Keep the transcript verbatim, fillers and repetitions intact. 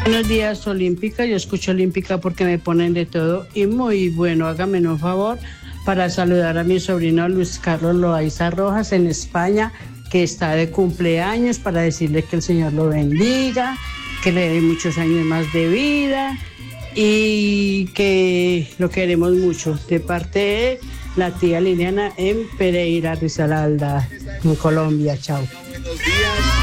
Buenos días, Olímpica. Yo escucho Olímpica porque me ponen de todo. Y muy bueno, hágame un favor para saludar a mi sobrino Luis Carlos Loaiza Rojas en España, que está de cumpleaños, para decirle que el Señor lo bendiga, que le dé muchos años más de vida y que lo queremos mucho. De parte de la tía Liliana en Pereira, Risaralda, en Colombia. Chao.